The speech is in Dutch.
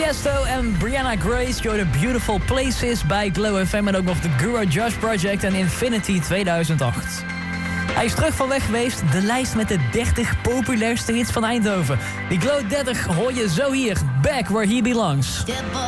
Tiesto en Brianna Grace joinen Beautiful Places bij Glow FM... en ook nog de Guru Josh Project en Infinity 2008. Hij is terug van weg geweest, de lijst met de 30 populairste hits van Eindhoven. Die Glow 30 hoor je zo hier, back where he belongs.